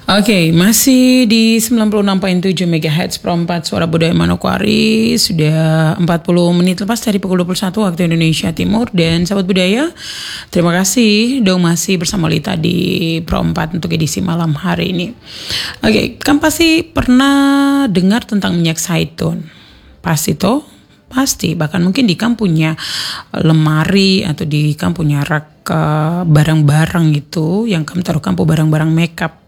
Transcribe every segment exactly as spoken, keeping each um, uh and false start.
Oke, masih di sembilan puluh enam koma tujuh megahertz Pro empat Suara Budaya Manokwari. Sudah empat puluh menit lepas dari pukul dua puluh satu waktu Indonesia Timur. Dan sahabat budaya, terima kasih dong masih bersama Lita di Pro empat untuk edisi malam hari ini. Oke, kan pasti pernah dengar tentang minyak zaitun. Pasti toh? Pasti, bahkan mungkin di kamu punya lemari atau di kamu punya rak uh, barang-barang itu yang kamu taruh kamu barang-barang makeup.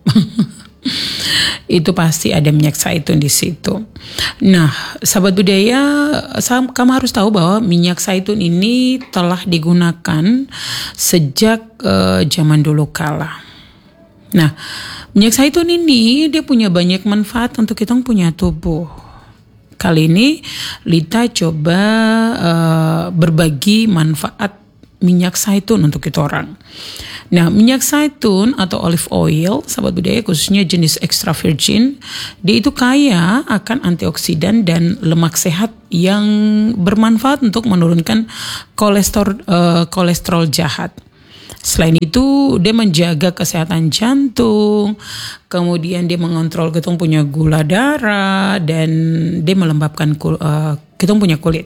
Itu pasti ada minyak zaitun di situ. Nah, sahabat budaya, kamu harus tahu bahwa minyak zaitun ini telah digunakan sejak uh, zaman dulu kala. Nah, minyak zaitun ini dia punya banyak manfaat untuk kita punya tubuh. Kali ini Lita coba uh, berbagi manfaat minyak zaitun untuk kita orang. Nah, minyak zaitun atau olive oil, sahabat budaya, khususnya jenis extra virgin, dia itu kaya akan antioksidan dan lemak sehat yang bermanfaat untuk menurunkan kolesterol uh, kolesterol jahat. Selain itu, dia menjaga kesehatan jantung, kemudian dia mengontrol kita punya gula darah, dan dia melembabkan uh, kita punya kulit.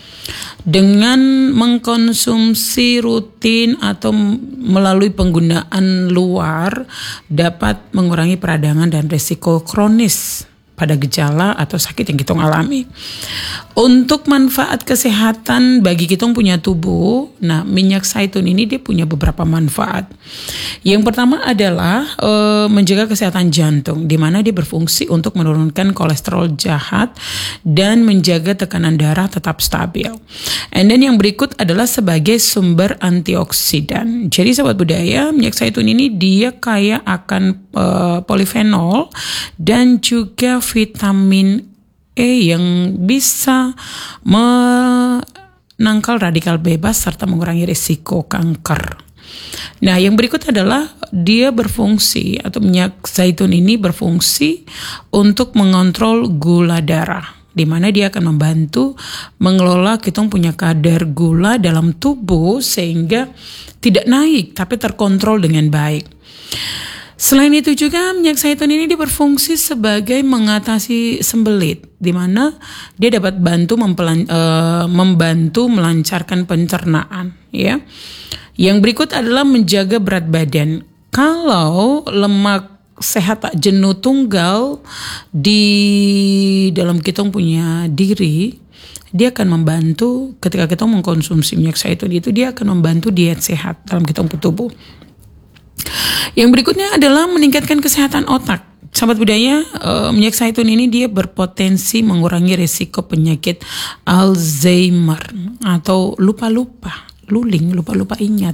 Dengan mengkonsumsi rutin atau melalui penggunaan luar dapat mengurangi peradangan dan risiko kronis pada gejala atau sakit yang kita alami. Untuk manfaat kesehatan bagi kita punya tubuh, nah minyak zaitun ini dia punya beberapa manfaat. Yang pertama adalah e, menjaga kesehatan jantung, di mana dia berfungsi untuk menurunkan kolesterol jahat dan menjaga tekanan darah tetap stabil. And then yang berikut adalah sebagai sumber antioksidan. Jadi sahabat budaya, minyak zaitun ini dia kaya akan e, polifenol dan juga vitamin E yang bisa menangkal radikal bebas serta mengurangi risiko kanker. Nah, yang berikut adalah dia berfungsi atau minyak zaitun ini berfungsi untuk mengontrol gula darah, di mana dia akan membantu mengelola kita punya kadar gula dalam tubuh sehingga tidak naik tapi terkontrol dengan baik. Selain itu juga minyak zaitun ini dia berfungsi sebagai mengatasi sembelit, di mana dia dapat bantu mempelan, uh, membantu melancarkan pencernaan. Ya, yang berikut adalah menjaga berat badan. Kalau lemak sehat tak jenuh tunggal di dalam kita punya diri, dia akan membantu ketika kita mengkonsumsi minyak zaitun itu, dia akan membantu diet sehat dalam kita punya tubuh. Yang berikutnya adalah meningkatkan kesehatan otak. Sahabat budaya, uh, minyak zaitun ini dia berpotensi mengurangi risiko penyakit Alzheimer atau lupa-lupa, luling, lupa-lupa ingat.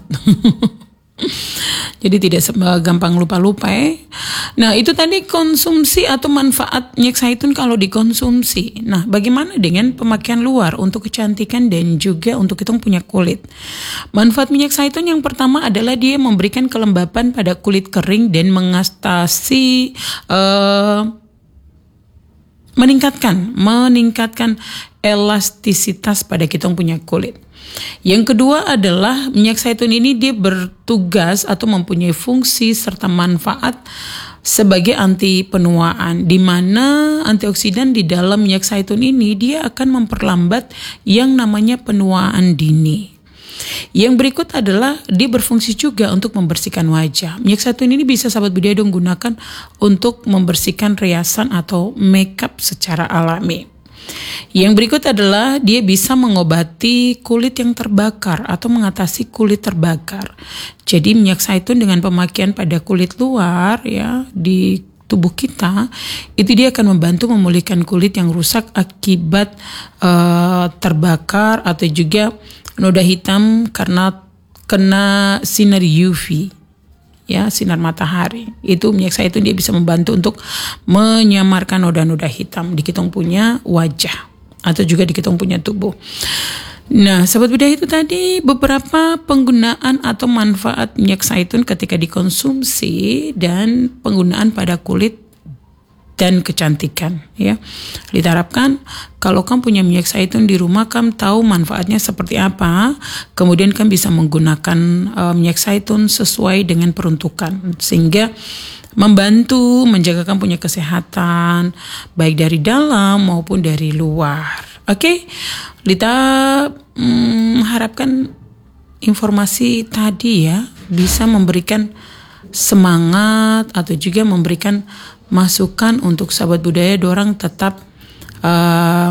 Jadi tidak gampang lupa-lupa ya. Nah, itu tadi konsumsi atau manfaat minyak zaitun kalau dikonsumsi. Nah, bagaimana dengan pemakaian luar untuk kecantikan dan juga untuk kita punya kulit? Manfaat minyak zaitun yang pertama adalah dia memberikan kelembapan pada kulit kering dan mengatasi uh, meningkatkan meningkatkan elastisitas pada kita punya kulit. Yang kedua adalah minyak zaitun ini dia bertugas atau mempunyai fungsi serta manfaat sebagai anti penuaan, di mana antioksidan di dalam minyak zaitun ini dia akan memperlambat yang namanya penuaan dini. Yang berikut adalah dia berfungsi juga untuk membersihkan wajah. Minyak zaitun ini bisa sahabat budaya dong gunakan untuk membersihkan riasan atau makeup secara alami. Yang berikut adalah dia bisa mengobati kulit yang terbakar atau mengatasi kulit terbakar. Jadi minyak zaitun dengan pemakaian pada kulit luar ya di tubuh kita, itu dia akan membantu memulihkan kulit yang rusak akibat uh, terbakar atau juga noda hitam karena kena sinar U V. Ya, sinar matahari. Itu minyak zaitun dia bisa membantu untuk menyamarkan noda-noda hitam di kita punya wajah atau juga di kita punya tubuh. Nah, sahabat budaya, itu tadi beberapa penggunaan atau manfaat minyak zaitun ketika dikonsumsi dan penggunaan pada kulit dan kecantikan ya. Lita harapkan kalau kamu punya minyak zaitun di rumah, kamu tahu manfaatnya seperti apa, kemudian kamu bisa menggunakan uh, minyak zaitun sesuai dengan peruntukan sehingga membantu menjaga kamu punya kesehatan baik dari dalam maupun dari luar. Oke, okay? Lita hmm, harapkan informasi tadi ya bisa memberikan semangat atau juga memberikan masukan untuk sahabat budaya dorang tetap uh,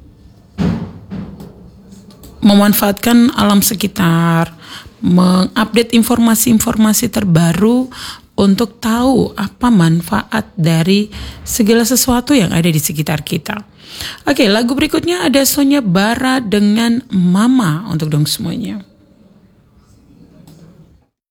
memanfaatkan alam sekitar, mengupdate informasi-informasi terbaru untuk tahu apa manfaat dari segala sesuatu yang ada di sekitar kita. Oke, lagu berikutnya ada Sonya Bara dengan Mama untuk dong semuanya.